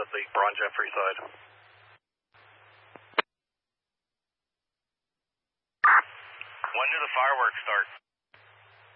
at the Ron Jeffrey side. When do the fireworks start?